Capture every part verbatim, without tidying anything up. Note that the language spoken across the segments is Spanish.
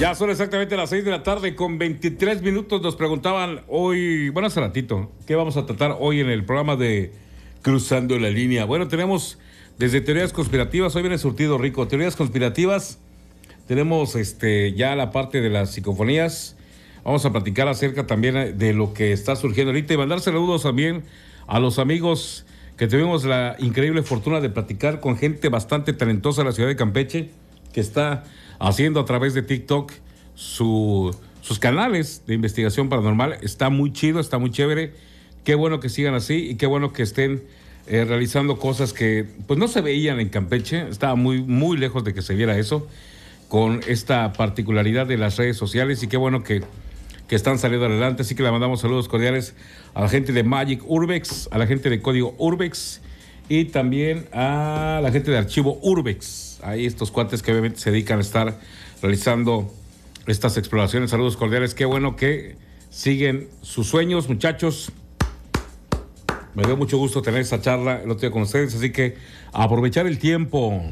Ya son exactamente las seis de la tarde con veintitrés minutos. Nos preguntaban hoy, bueno, hace ratito, ¿qué vamos a tratar hoy en el programa de Cruzando la Línea? Bueno, tenemos desde teorías conspirativas, hoy viene surtido rico, teorías conspirativas, tenemos este ya la parte de las psicofonías, vamos a platicar acerca también de lo que está surgiendo ahorita y mandar saludos también a los amigos que tuvimos la increíble fortuna de platicar con gente bastante talentosa de la ciudad de Campeche, que está haciendo a través de TikTok su, sus canales de investigación paranormal. Está muy chido, está muy chévere. Qué bueno que sigan así y qué bueno que estén eh, realizando cosas que pues no se veían en Campeche. Estaba muy, muy lejos de que se viera eso, con esta particularidad de las redes sociales, y qué bueno que, que están saliendo adelante. Así que le mandamos saludos cordiales a la gente de Magic Urbex, a la gente de Código Urbex y también a la gente de Archivo Urbex. Ahí estos cuates que obviamente se dedican a estar realizando estas exploraciones. Saludos cordiales, qué bueno que siguen sus sueños, muchachos. Me dio mucho gusto tener esta charla el otro día con ustedes, así que aprovechar el tiempo.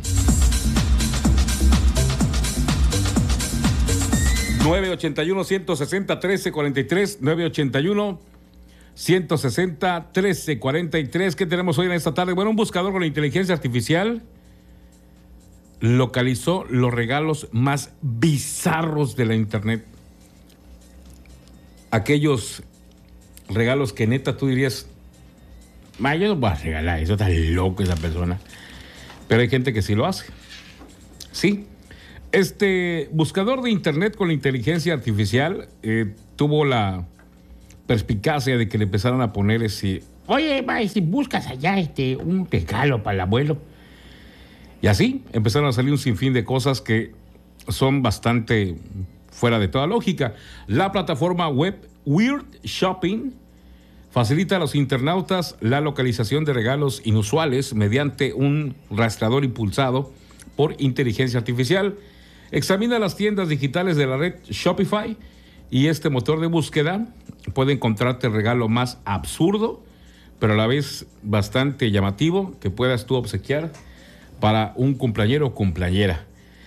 nueve ochenta y uno, ciento sesenta, trece cuarenta y tres, nueve ochenta y uno, ciento sesenta, trece cuarenta y tres. ¿Qué tenemos hoy en esta tarde? Bueno, un buscador con inteligencia artificial localizó los regalos más bizarros de la internet. Aquellos regalos que neta tú dirías, ma, yo no voy a regalar eso, está loco esa persona. Pero hay gente que sí lo hace. Sí. Este buscador de internet con inteligencia artificial eh, tuvo la perspicacia de que le empezaron a poner ese, oye, ma, si buscas allá este, un regalo para el abuelo. Y así empezaron a salir un sinfín de cosas que son bastante fuera de toda lógica. La plataforma web Weird Shopping facilita a los internautas la localización de regalos inusuales mediante un rastreador impulsado por inteligencia artificial. Examina las tiendas digitales de la red Shopify y este motor de búsqueda puede encontrarte el regalo más absurdo, pero a la vez bastante llamativo que puedas tú obsequiar para un cumpleañero o cumpleañera.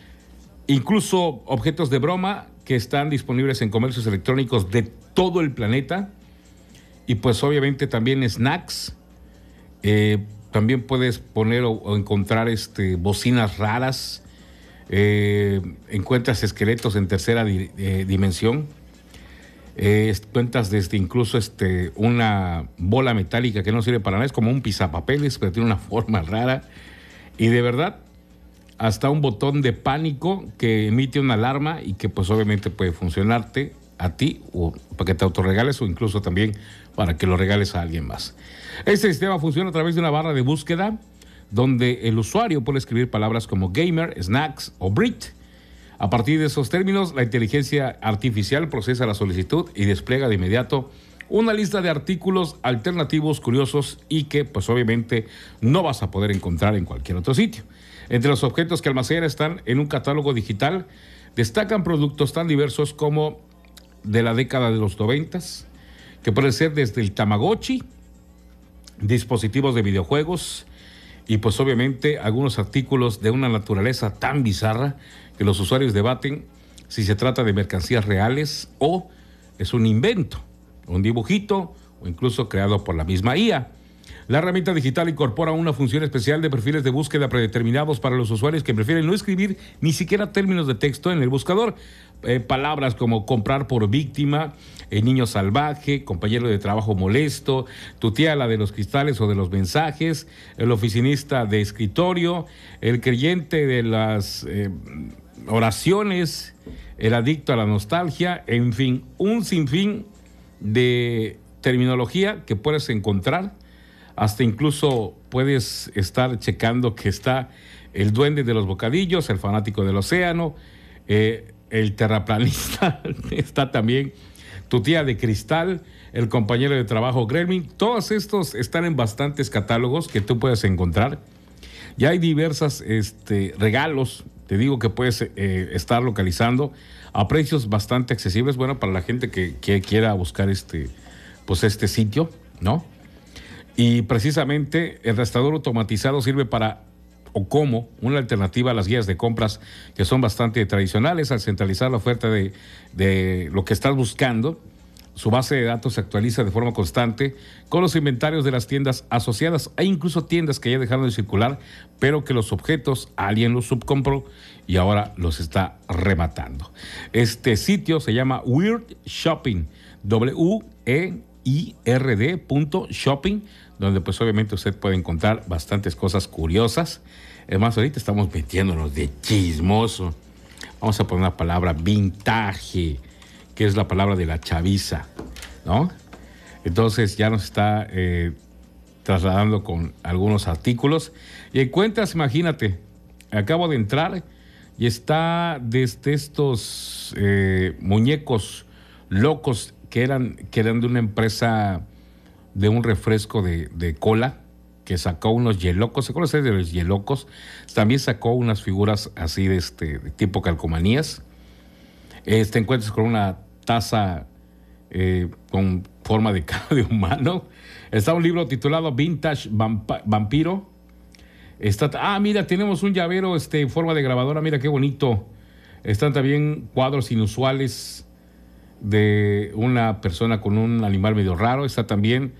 Incluso objetos de broma que están disponibles en comercios electrónicos de todo el planeta. Y pues obviamente también snacks. Eh, también puedes poner o, o encontrar este, bocinas raras. Eh, encuentras esqueletos en tercera di, eh, dimensión. Eh, encuentras desde incluso este, una bola metálica que no sirve para nada. Es como un pisapapeles, pero tiene una forma rara. Y de verdad, hasta un botón de pánico que emite una alarma y que pues obviamente puede funcionarte a ti o para que te autorregales o incluso también para que lo regales a alguien más. Este sistema funciona a través de una barra de búsqueda donde el usuario puede escribir palabras como gamer, snacks o Brit. A partir de esos términos, la inteligencia artificial procesa la solicitud y despliega de inmediato una lista de artículos alternativos, curiosos y que pues obviamente no vas a poder encontrar en cualquier otro sitio. Entre los objetos que almacena están en un catálogo digital. Destacan productos tan diversos como de la década de los noventas, que puede ser desde el Tamagotchi, dispositivos de videojuegos y pues obviamente algunos artículos de una naturaleza tan bizarra que los usuarios debaten si se trata de mercancías reales o es un invento, un dibujito o incluso creado por la misma I A. La herramienta digital incorpora una función especial de perfiles de búsqueda predeterminados para los usuarios que prefieren no escribir ni siquiera términos de texto en el buscador. Eh, palabras como comprar por víctima, eh, niño salvaje, compañero de trabajo molesto, tu tía la de los cristales o de los mensajes, el oficinista de escritorio, el creyente de las eh, oraciones, el adicto a la nostalgia, en fin, un sinfín de terminología que puedes encontrar. Hasta incluso puedes estar checando que está el duende de los bocadillos, el fanático del océano, eh, el terraplanista, está también tu tía de cristal, el compañero de trabajo gremlin. Todos estos están en bastantes catálogos que tú puedes encontrar. Ya hay diversas este, regalos, te digo que puedes eh, estar localizando a precios bastante accesibles, bueno, para la gente que, que quiera buscar este, pues este sitio, ¿no? Y precisamente el rastreador automatizado sirve para o como una alternativa a las guías de compras que son bastante tradicionales. Al centralizar la oferta de, de lo que estás buscando, su base de datos se actualiza de forma constante con los inventarios de las tiendas asociadas. Hay incluso tiendas que ya dejaron de circular, pero que los objetos alguien los subcompró y ahora los está rematando. Este sitio se llama Weird Shopping, W E I R D punto shopping, donde pues obviamente usted puede encontrar bastantes cosas curiosas. Es más, ahorita estamos metiéndonos de chismoso. Vamos a poner una palabra vintage, que es la palabra de la chaviza, ¿no? Entonces ya nos está eh, trasladando con algunos artículos. Y encuentras, imagínate, acabo de entrar y está desde estos eh, muñecos locos que eran, que eran de una empresa de un refresco de, de cola, que sacó unos yelocos. ¿Se conoce de los yelocos? También sacó unas figuras así de este de tipo calcomanías. Eh, te encuentras con una taza eh, con forma de cara de humano. Está un libro titulado Vintage Vamp- Vampiro. Está, ah, mira, tenemos un llavero este, en forma de grabadora. Mira qué bonito. Están también cuadros inusuales de una persona con un animal medio raro. Está también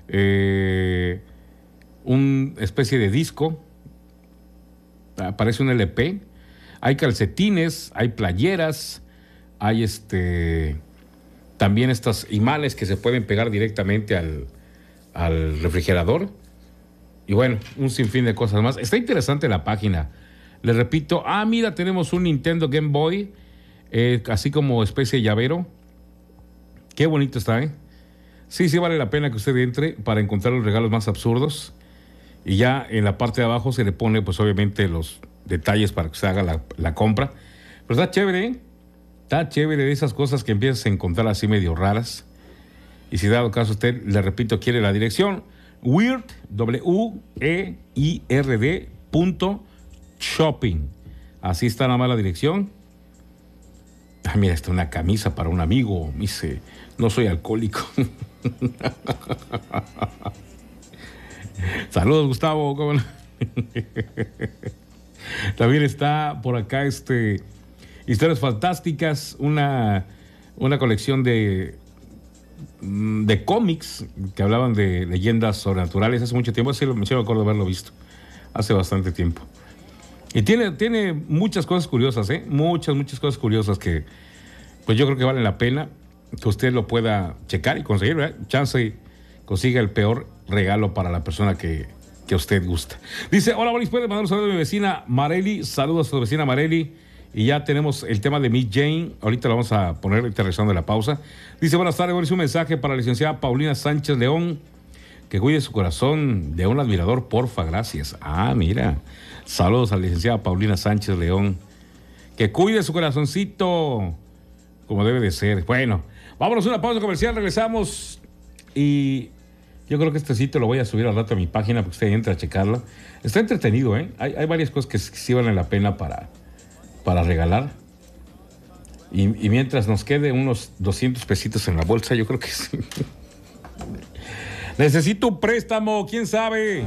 eh, una especie de disco. Parece un L P. Hay calcetines, hay playeras, hay este también estos imanes que se pueden pegar directamente al, al refrigerador. Y bueno, un sinfín de cosas más. Está interesante la página. Les repito, ah, mira, tenemos un Nintendo Game Boy, eh, así como especie de llavero. Qué bonito está, ¿eh? Sí, sí vale la pena que usted entre para encontrar los regalos más absurdos. Y ya en la parte de abajo se le pone, pues obviamente, los detalles para que se haga la, la compra. Pero está chévere, ¿eh? Está chévere de esas cosas que empiezas a encontrar así medio raras. Y si dado caso usted, le repito, quiere la dirección, Weird, W E I R D punto shopping. Así está nada más la dirección. Ah, mira, está una camisa para un amigo. Me dice, no soy alcohólico. Saludos, Gustavo. ¿Cómo no? También está por acá este Historias Fantásticas, una, una colección de, de cómics que hablaban de leyendas sobrenaturales hace mucho tiempo. Sí, me acuerdo de haberlo visto hace bastante tiempo. Y tiene, tiene muchas cosas curiosas, ¿eh? Muchas, muchas cosas curiosas que pues yo creo que vale la pena que usted lo pueda checar y conseguir, ¿verdad? Chance consiga el peor regalo para la persona que, que usted gusta. Dice, hola, Boris, ¿puede mandar un saludo a mi vecina Marely? Saludos a su vecina Marely. Y ya tenemos el tema de Mick Jane. Ahorita lo vamos a poner, ahorita regresando de la pausa. Dice, buenas tardes, Boris, un mensaje para la licenciada Paulina Sánchez León. Que cuide su corazón de un admirador, porfa, gracias. Ah, mira. Saludos a la licenciada Paulina Sánchez León. Que cuide su corazoncito como debe de ser. Bueno, vámonos a una pausa comercial, regresamos. Y yo creo que este sitio lo voy a subir al rato a mi página para que usted entre a checarlo. Está entretenido, ¿eh? Hay, hay varias cosas que sí valen la pena para, para regalar. Y, y mientras nos quede unos doscientos pesitos en la bolsa, yo creo que sí. Necesito un préstamo, ¿quién sabe?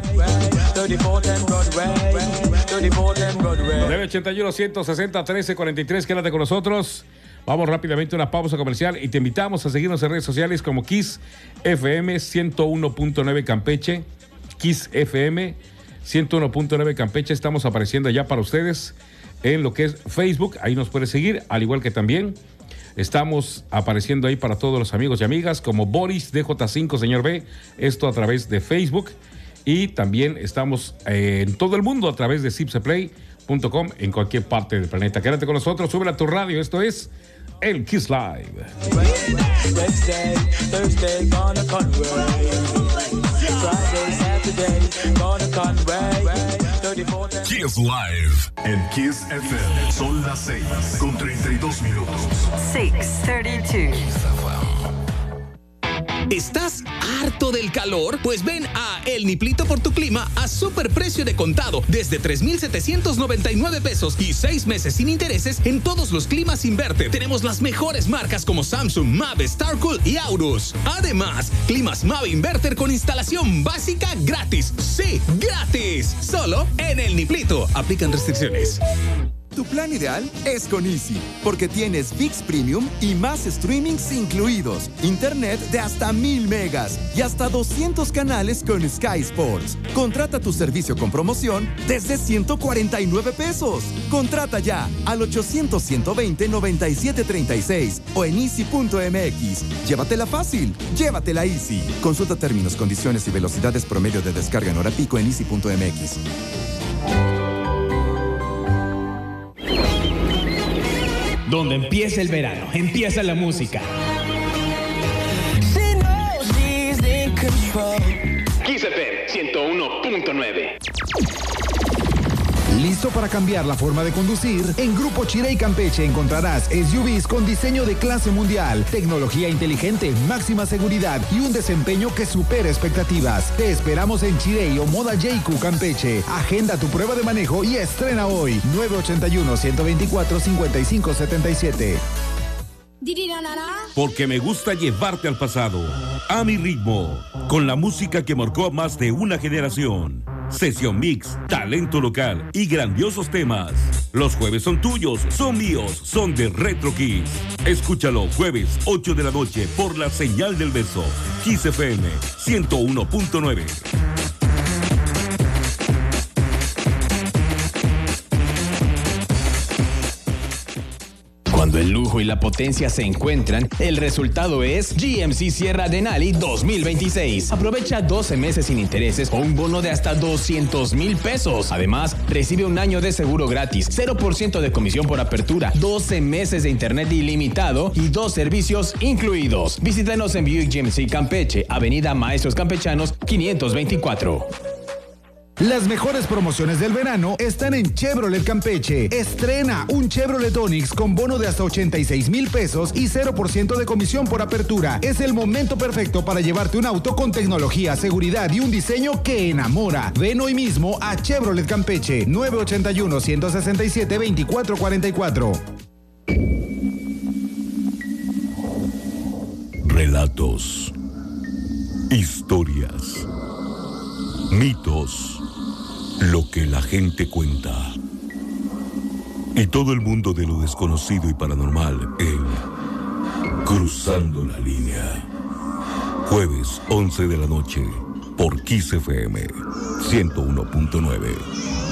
nueve ochenta y uno, ciento sesenta, trece cuarenta y tres, quédate con nosotros. Vamos rápidamente a una pausa comercial y te invitamos a seguirnos en redes sociales como Kiss F M ciento uno punto nueve Campeche. Kiss F M ciento uno punto nueve Campeche. Estamos apareciendo ya para ustedes en lo que es Facebook. Ahí nos puede seguir, al igual que también estamos apareciendo ahí para todos los amigos y amigas como Boris D J cinco, señor B. Esto a través de Facebook. Y también estamos eh, en todo el mundo a través de zipseplay punto com en cualquier parte del planeta. Quédate con nosotros, súbela a tu radio. Esto es el Kiss Live. Kiss Live en Kiss F M. Son las seis con treinta y dos minutos. seis treinta y dos. ¿Estás harto harto del calor? Pues ven a El Niplito por tu Clima a superprecio de contado desde tres mil setecientos noventa y nueve pesos y seis meses sin intereses en todos los climas inverter. Tenemos las mejores marcas como Samsung, Mave, Starcool y Aurus. Además, climas Mave Inverter con instalación básica gratis. ¡Sí, gratis! Solo en El Niplito. Aplican restricciones. Tu plan ideal es con Easy, porque tienes V I X Premium y más streamings incluidos, internet de hasta mil megas y hasta doscientos canales con Sky Sports. Contrata tu servicio con promoción desde ciento cuarenta y nueve pesos. Contrata ya al ochocientos, ciento veinte, noventa y siete treinta y seis o en easy punto m x. Llévatela fácil, llévatela Easy. Consulta términos, condiciones y velocidades promedio de descarga en hora pico en easy punto m x. Donde empieza el verano, empieza la música. Kiss F M ciento uno punto nueve. ¿Listo para cambiar la forma de conducir? En Grupo Chirey Campeche encontrarás S U Vs con diseño de clase mundial, tecnología inteligente, máxima seguridad y un desempeño que supera expectativas. Te esperamos en Chirey o Moda J Q Campeche. Agenda tu prueba de manejo y estrena hoy. nueve ocho uno, uno dos cuatro, cinco cinco siete siete. Porque me gusta llevarte al pasado, a mi ritmo, con la música que marcó a más de una generación. Sesión Mix, talento local y grandiosos temas. Los jueves son tuyos, son míos, son de Retro Kiss. Escúchalo jueves ocho de la noche por la señal del verso. Kiss F M ciento uno punto nueve. Cuando el lujo y la potencia se encuentran, el resultado es G M C Sierra Denali dos mil veintiséis. Aprovecha doce meses sin intereses o un bono de hasta doscientos mil pesos. Además, recibe un año de seguro gratis, cero por ciento de comisión por apertura, doce meses de internet ilimitado y dos servicios incluidos. Visítanos en Buick G M C Campeche, Avenida Maestros Campechanos quinientos veinticuatro. Las mejores promociones del verano están en Chevrolet Campeche. Estrena un Chevrolet Onix con bono de hasta ochenta y seis mil pesos y cero por ciento de comisión por apertura. Es el momento perfecto para llevarte un auto con tecnología, seguridad y un diseño que enamora. Ven hoy mismo a Chevrolet Campeche, nueve ocho uno, uno seis siete, dos cuatro cuatro cuatro. Relatos, historias, mitos, lo que la gente cuenta. Y todo el mundo de lo desconocido y paranormal en Cruzando la Línea. Jueves once de la noche por Kiss F M ciento uno punto nueve.